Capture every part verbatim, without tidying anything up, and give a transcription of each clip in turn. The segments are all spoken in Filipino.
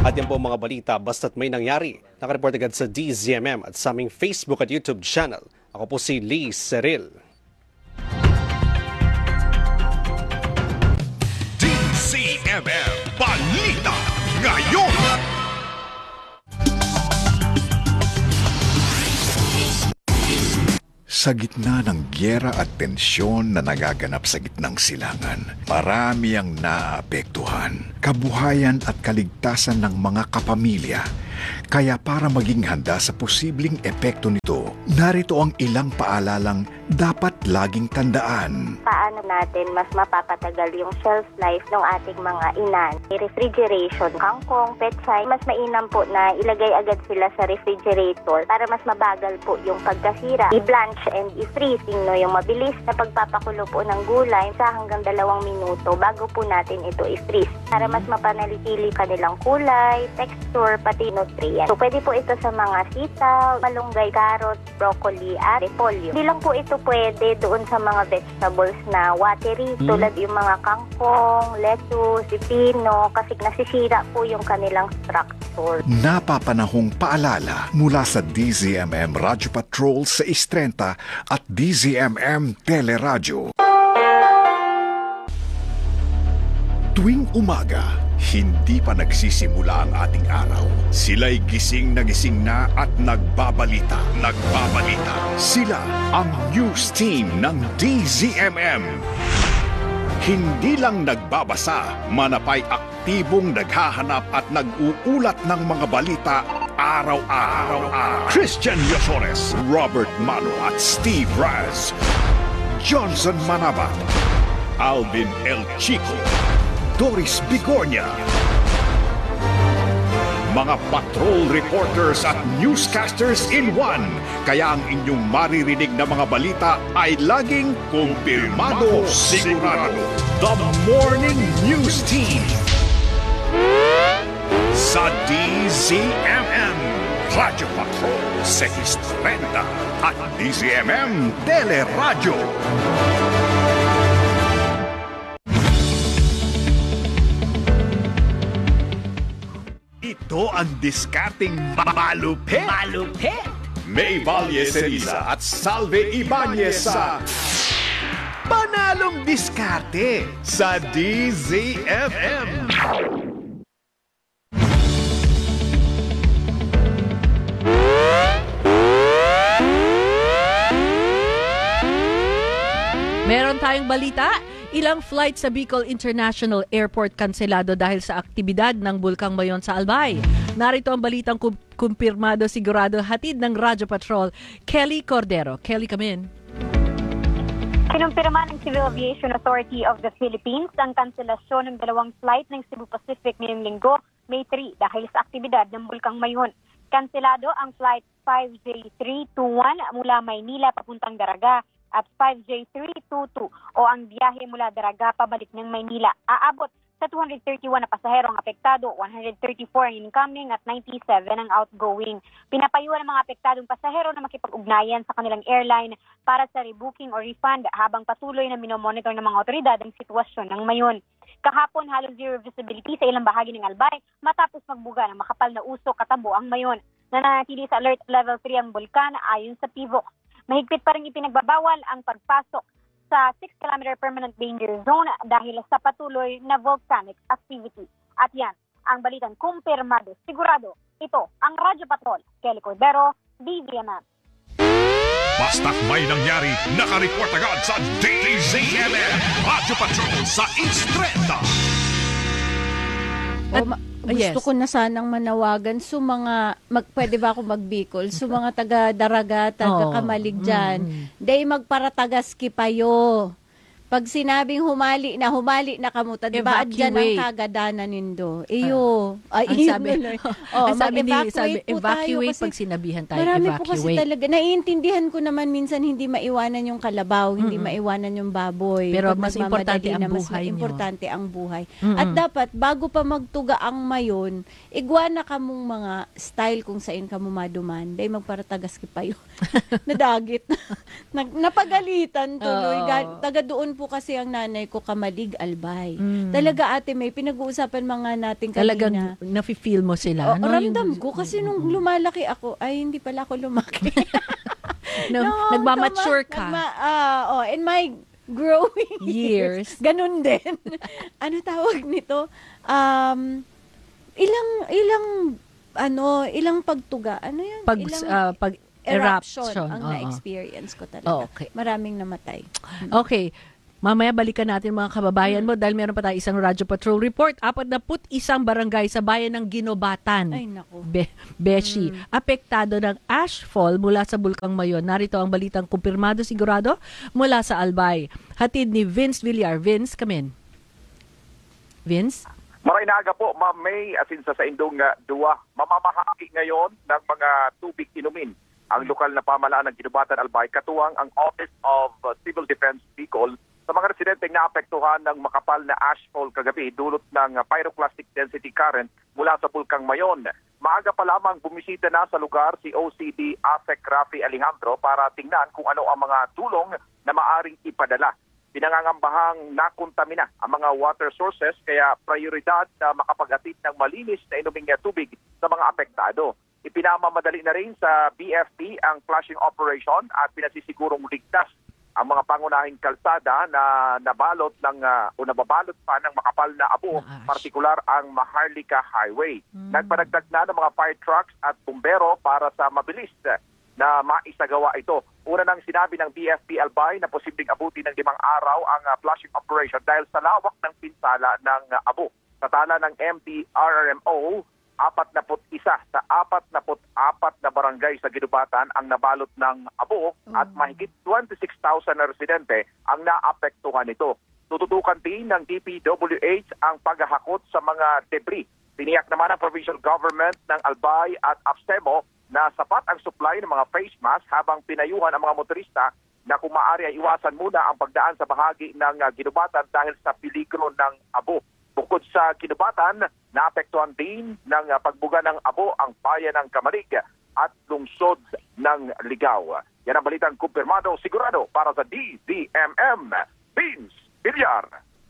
At yan po mga balita basta't may nangyari. Nakareport agad sa D Z M M at sa aming Facebook at YouTube channel. Ako po si Lee Seril. D Z M M Balita Ngayon. Sa gitna ng gyera at tensyon na nagaganap sa gitnang silangan, marami ang naapektuhan, kabuhayan at kaligtasan ng mga kapamilya. Kaya para maging handa sa posibleng epekto nito, narito ang ilang paalalang dapat laging tandaan. Paano natin mas mapapatagal yung shelf life ng ating mga inan? Refrigeration, kangkong, petsay, mas mainam po na ilagay agad sila sa refrigerator para mas mabagal po yung pagkasira. I-blanch and i-freezing, no, yung mabilis na pagpapakulo po ng gulay sa hanggang dalawang minuto bago po natin ito i-freeze para mas mapanalitili kanilang kulay, texture, pati nutrient. So, pwede po ito sa mga sitaw, malunggay, carrot, broccoli, at repolyo. Hindi lang po ito pwede doon sa mga vegetables na watery, mm. tulad yung mga kangkong, lettuce, pipino, kasi nasisira po yung kanilang structure. Napapanahong paalala mula sa D Z M M Radyo Patrol sa Istrenta at D Z M M Teleradyo. Tuwing umaga, hindi pa nagsisimula ang ating araw. Sila'y gising na gising na at nagbabalita. Nagbabalita. Sila ang news team ng D Z M M. Hindi lang nagbabasa, manapay aktibong naghahanap at nag-uulat ng mga balita araw-araw. Christian Yosores, Robert Mano at Steve Raz. Johnson Manabat, Alvin El Chico, Doris Bigornia. Mga patrol reporters at newscasters in one. Kaya ang inyong maririnig na mga balita ay laging kumpirmado, sigurado. The Morning News Team sa D Z M M Radyo Patrol sa Istrenta at D Z M M Teleradyo. Ito ang diskarting malupit. Malupit! May Valle Ceriza at Salve Ibanez sa Panalong Diskarte sa D Z M M. Meron tayong balita. Ilang flight sa Bicol International Airport kanselado dahil sa aktibidad ng Bulkang Mayon sa Albay. Narito ang balitang kum- kumpirmado sigurado hatid ng Radyo Patrol, Kelly Cordero. Kelly, come in. Kinumpirma ng Civil Aviation Authority of the Philippines ang kanselasyon ng dalawang flight ng Cebu Pacific ngayong linggo, May three, dahil sa aktibidad ng Bulkang Mayon. Kanselado ang flight five J three two one mula Maynila papuntang Daraga at five J three two two o ang biyahe mula Daraga pabalik ng Maynila. Aabot sa two hundred thirty-one na pasahero ang apektado, one hundred thirty-four ang incoming at ninety-seven ang outgoing. Pinapayuhan ng mga apektadong pasahero na makipag-ugnayan sa kanilang airline para sa rebooking o refund habang patuloy na minomonitor ng mga otoridad ang sitwasyon ng Mayon. Kahapon, halos zero visibility sa ilang bahagi ng Albay matapos magbuga ng makapal na usok katabo ang Mayon. Nananatili sa alert level three ang bulkan ayon sa P V O C. Mahigpit pa rin ipinagbabawal ang pagpasok sa six kilometer permanent danger zone dahil sa patuloy na volcanic activity. At yan, ang balitang kumpirmado, sigurado. Ito ang Radyo Patrol, Kelly Cordero, D Z M M. Basta't may nangyari, nakareport agad sa D Z M M Radyo Patrol sa Istrenta. At, O, ma- uh, gusto yes. ko na sanang manawagan sa mga, mag, pwede ba ako magbikol? Sa mga taga-Daraga, taga-Kamalig dyan. Mm, mm. Day magparatagas kipayo. Pag sinabing humali na, humali na kamuta, di ba? Adyan ang Evacuate. kagadanan nindo. Iyo. Ay, Ang iyo sabi, tuloy. oh, ang sabi ni, mag-evacuate sabi, po tayo evacuate kasi pag sinabihan tayo, marami evacuate. po kasi talaga. Naiintindihan ko naman minsan hindi maiwanan yung kalabaw, hindi Mm-mm. maiwanan yung baboy. Pero Pag mas nagmamadali importante ang na, mas buhay nyo. importante ang buhay. Mm-mm. At dapat, bago pa magtuga ang mayon, igwana ka mong mga style kung saan ka mumaduman. Dahil magparatagas ki payo. Nadagit. Nag, napagalitan tuloy. Oo. Ga- Taga doon po po kasi ang nanay ko kamalig albay. Mm. Talaga ate May, pinag-uusapan mga natin kanina. Talagang nafe-feel mo sila. O, no? ramdam Yung- ko kasi nung lumalaki ako, ay hindi pala ako lumaki. No, No, nagmamature tama- ka. nagma- ah, oh, in my growing Years. years. Ganun din. Ano tawag nito? Um, ilang, ilang, ano, ilang pagtuga. Ano yun? Pag, ilang ah, pag eruption, eruption. ang oo. na-experience ko talaga. Okay. Maraming namatay. Okay. Mamaya balikan natin mga kababayan mo dahil meron pa tayo isang Radyo Patrol report. Apat na put isang barangay sa bayan ng Ginobatan. Ay, naku. Be- Beshi, apektado ng ashfall mula sa Bulkang Mayon. Narito ang balitang kumpirmado sigurado mula sa Albay. Hatid ni Vince Villar. Vince, come in. Vince? Maray na aga po, Ma'am May, asin sa sa Indong uh, Dua. Mamamahagi ngayon ng mga tubig inumin ang lokal na pamalaan ng Ginobatan Albay, katuwang ang Office of uh, Civil Defense Bicol sa mga residenteng naapektuhan ng makapal na ashfall kagabi dulot ng uh, pyroclastic density current mula sa Bulkang Mayon. Maaga pa lamang bumisita na sa lugar si O C D Asek Rafi Alejandro para tingnan kung ano ang mga tulong na maaring ipadala. Pinangangambahang nakontamina ang mga water sources kaya prioridad na makapaghatid ng malinis na inuming tubig sa mga apektado. Ipinamamadali na rin sa B F P ang flushing operation at pinasisigurong ligtas ang mga pangunahing kalsada na nabalot ng uh, o nababalot pa ng makapal na abo, Na ash. partikular ang Maharlika Highway. Mm. Nagpadagdag na ng mga fire trucks at bumbero para sa mabilis na maisagawa ito. Una nang sinabi ng B F P Albay na posibleng abuti ng limang araw ang uh, flushing operation dahil sa lawak ng pinsala ng uh, abo. Sa tala ng M P R R M O, apat na put isa sa apat na put apat na barangay sa Ginobatan ang nabalot ng abo at mahigit twenty-six thousand na residente ang naapektuhan nito. Tututukan din ng D P W H ang paghahakot sa mga debris. Tiniyak naman ang provincial government ng Albay at Absemo na sapat ang supply ng mga face mask habang pinayuhan ang mga motorista na kung maaari ay iwasan muna ang pagdaan sa bahagi ng uh, Ginobatan dahil sa peligro ng abo. Bukod sa Ginobatan, naapektuhan din ng uh, pagbuga ng abo ang bayan ng Kamalig at lungsod ng Ligao. Yan ang balitang kumpirmado sigurado para sa D Z M M. Vince Villar.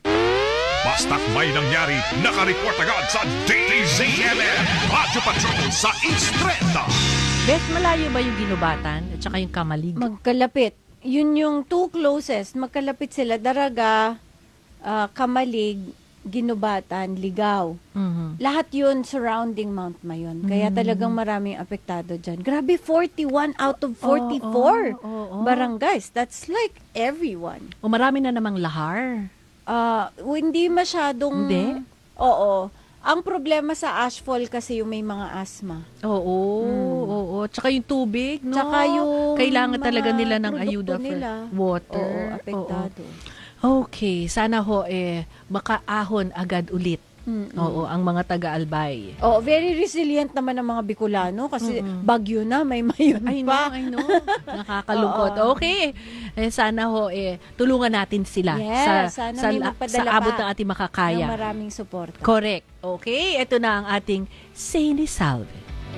Basta't may nangyari, nakareport agad sa D Z M M Radyo Patrol sa Instreta. Beth, malayo ba yung Ginobatan at saka yung Kamalig? Magkalapit. Yun yung two closest. Magkalapit sila. Daraga, ah, Kamalig, Ginobatan, Ligao. Mhm. Lahat yun surrounding Mount Mayon. Kaya talagang maraming apektado dyan. Grabe, forty-one out of forty-four Oo, oo, oo. barangays. That's like everyone. O marami na namang lahar. Ah, hindi masyadong... Hindi? Oo. Ang problema sa ashfall kasi yung may mga asthma. Oo, oo. Tsaka yung tubig, no? Tsaka yung Kailangan mga talaga nila ng produkto ayuda for nila. water. Oo, apektado. Oo. Okay, sana ho eh makaahon agad ulit. Mm-mm. Oo, ang mga taga-Albay. Oh, very resilient naman ang mga Bicolano kasi bagyo na, may mayon I know, pa. I know. Nakakalungkot. Oo. Okay. Eh, sana ho eh tulungan natin sila Yes, sa sana sa, may sa magpadala abot pa ng ating Ng makakaya. maraming suporta. Correct. Okay, ito na ang ating Say ni Salve.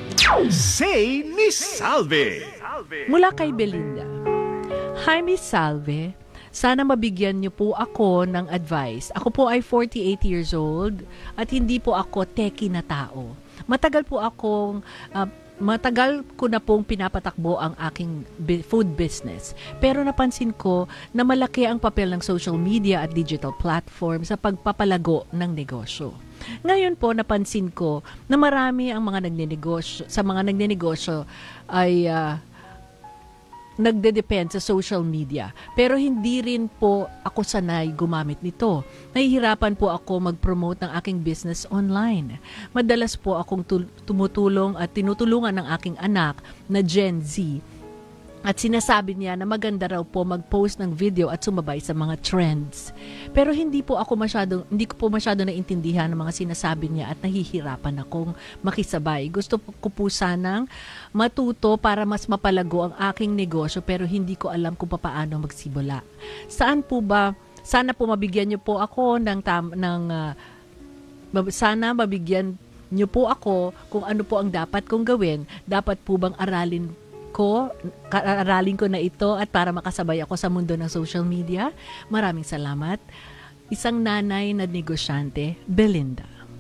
Say ni Salve. Mula kay Belinda. Hi, Miss Salve. Sana mabigyan niyo po ako ng advice. Ako po ay forty-eight years old at hindi po ako techie na tao. Matagal po akong, uh, matagal ko na pong pinapatakbo ang aking bi- food business. Pero napansin ko na malaki ang papel ng social media at digital platform sa pagpapalago ng negosyo. Ngayon po, napansin ko na marami ang mga nagnenegosyo, sa mga nagnenegosyo ay uh, nagde-depend sa social media. Pero hindi rin po ako sanay gumamit nito. Nahihirapan po ako mag-promote ng aking business online. Madalas po akong tul- tumutulong at tinutulungan ng aking anak na Gen Z. At sinasabi niya na maganda raw po mag-post ng video at sumabay sa mga trends. Pero hindi po ako masyado, hindi ko po masyado naintindihan ang mga sinasabi niya at nahihirapan akong makisabay. Gusto ko po sanang matuto para mas mapalago ang aking negosyo pero hindi ko alam kung paano magsimula. Saan po ba, sana po mabigyan niyo po ako ng, tam, ng uh, sana mabigyan niyo po ako kung ano po ang dapat kong gawin. Dapat po bang aralin ko, kaaralin ko na ito at para makasabay ako sa mundo ng social media. Maraming salamat. Isang nanay na negosyante, Belinda.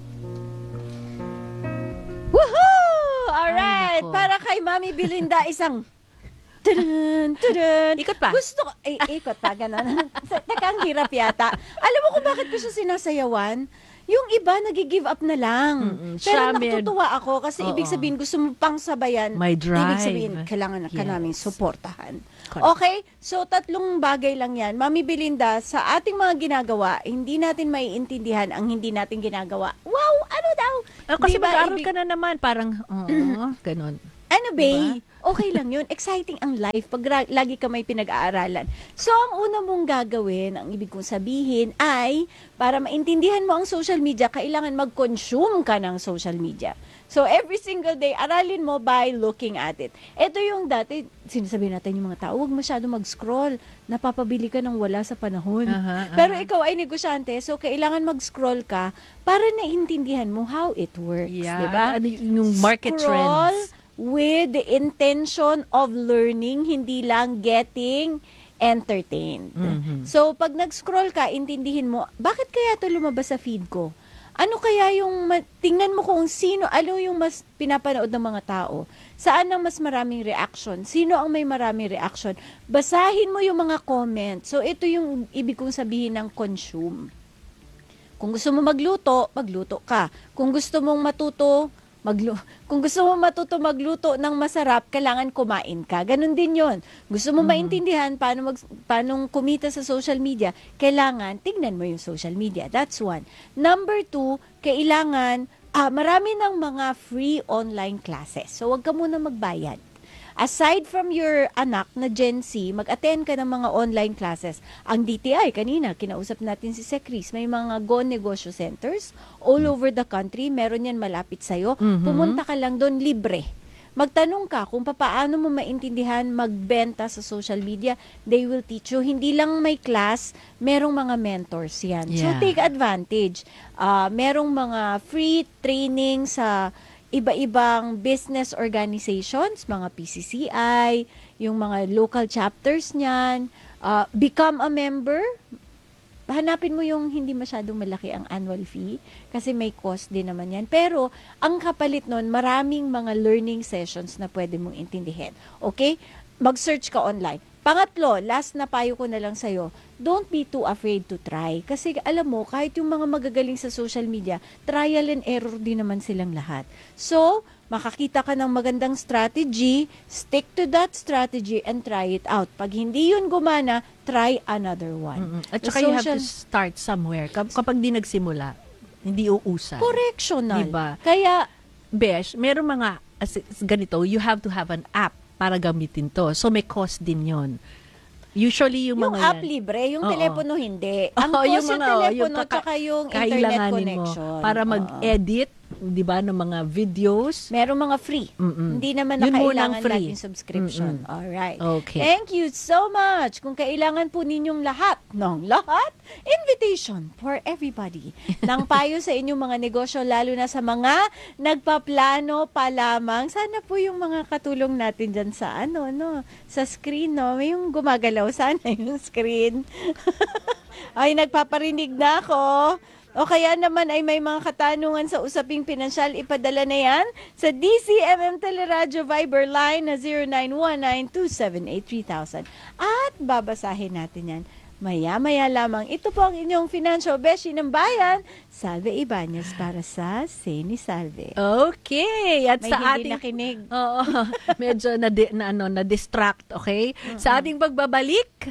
Woohoo! Alright, Ay, nako. para kay Mami Belinda, isang tudun, tudun. Ikot pa. Gusto ko, eh, ikot pa, gano'n. Teka, ang hirap yata. Alam mo kung bakit ko siya sinasayawan? Yung iba, nag-give up na lang. Mm-mm. Pero Siya, med- natutuwa ako kasi Oo. ibig sabihin, gusto mo pang sabayan. May drive. Ibig sabihin, kailangan na ka Yes. namin suportahan. Correct. Okay, so tatlong bagay lang yan. Mami Belinda, sa ating mga ginagawa, hindi natin maiintindihan ang hindi natin ginagawa. Wow, ano daw? Ah, kasi Diba, mag-aaral ibig- ka na naman, parang, oo, ganun. Ano ba? Diba? Okay lang yun. Exciting ang life pag ra- lagi ka may pinag-aaralan. So, ang una mong gagawin, ang ibig kong sabihin ay, para maintindihan mo ang social media, kailangan mag-consume ka ng social media. So, every single day, aralin mo by looking at it. Ito yung dati, sinasabi natin yung mga tao, huwag masyado mag-scroll. Napapabili ka ng wala sa panahon. Aha, aha. Pero ikaw ay negosyante, so kailangan mag-scroll ka para naintindihan mo how it works. Yeah. Diba? Ano yung market Scroll trends. with the intention of learning, hindi lang getting entertained. Mhm. So, pag nag-scroll ka, intindihin mo, bakit kaya ito lumabas sa feed ko? Ano kaya yung, ma- tingnan mo kung sino, ano yung mas pinapanood ng mga tao? Saan ang mas maraming reaction? Sino ang may maraming reaction? Basahin mo yung mga comments. So, ito yung ibig kong sabihin ng consume. Kung gusto mo magluto, magluto ka. Kung gusto mong matuto, maglu kung gusto mo matuto magluto ng masarap, kailangan kumain ka. Ganun din yon. Gusto mo maintindihan paano, mag, paano kumita sa social media, kailangan tignan mo yung social media. That's one. Number two, kailangan, ah, marami ng mga free online classes. So, wag ka muna magbayad. Aside from your anak na Gen Z, mag-attend ka ng mga online classes. Ang D T I, kanina, kinausap natin si Secris, may mga Go Negosyo Centers all over the country. Meron yan malapit sa'yo. Mhm. Pumunta ka lang doon, libre. Magtanong ka kung paano mo maintindihan magbenta sa social media. They will teach you. Hindi lang may class, merong mga mentors yan. So, Yeah. take advantage. Ah, merong mga free training sa iba-ibang business organizations, mga P C C I, yung mga local chapters niyan, uh, become a member. Hanapin mo yung hindi masyadong malaki ang annual fee kasi may cost din naman yan. Pero ang kapalit nun, maraming mga learning sessions na pwede mong intindihin. Okay? Mag-search ka online. Pangatlo, last na payo ko na lang sa'yo, don't be too afraid to try. Kasi alam mo, kahit yung mga magagaling sa social media, trial and error din naman silang lahat. So, makakita ka ng magandang strategy, stick to that strategy and try it out. Pag hindi yun gumana, try another one. Mm-mm. At The saka you have to social- start somewhere. Kap- Kapag di nagsimula, hindi uusan. Correctional. Diba? Kaya, Besh, meron mga as, ganito, you have to have an app para gamitin to. So, may cost din yon. Usually, yung, yung mga app yan, libre, yung Oo. telepono hindi. Ang Oo, cost yung yung, mga, oh, telepono yung kaka- tsaka yung internet kailanganin connection. mo para Oo. mag-edit, di ba, ng mga videos. Merong mga free. Mm-mm. Hindi naman Yun na munang kailangan free. laging subscription. Mm-mm. Alright. Okay. Thank you so much. Kung kailangan po ninyong lahat, ng lahat, invitation for everybody. Nang payo sa inyong mga negosyo, lalo na sa mga nagpaplano pa lamang. Sana po yung mga katulong natin dyan sa ano, no, sa screen, no, may yung gumagalaw sana yung screen. Ay, nagpaparinig na ako. O kaya naman ay may mga katanungan sa usaping pinansyal, ipadala na yan sa D C M M Teleradyo Viber line na zero nine one nine two seven eight three thousand. At babasahin natin yan maya-maya lamang. Ito po ang inyong financial beshi ng bayan, Salve Ibanez, para sa Seni Salve. Okay. At May sa hindi ating nakinig. Oo, medyo na, na ano na distract, okay? Sa ating pagbabalik,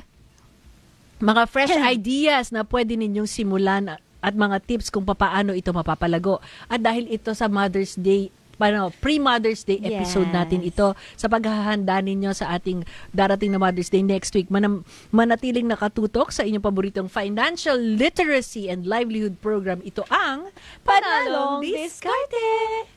mga fresh ideas na pwede ninyong simulan at mga tips kung paano ito mapapalago. At dahil ito sa Mother's Day, paano, pre-Mother's Day episode Yes. natin ito sa paghahanda ninyo sa ating darating na Mother's Day next week. Manam, manatiling nakatutok sa inyong paboritong financial literacy and livelihood program. Ito ang Panalong Diskarte!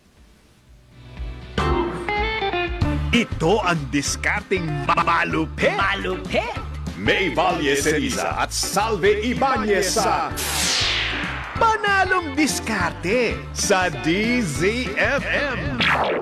Ito ang diskarting malupit. Malupit! May Valle Ceriza at Salve Ibanez sa Panalong Diskarte sa D Z F M.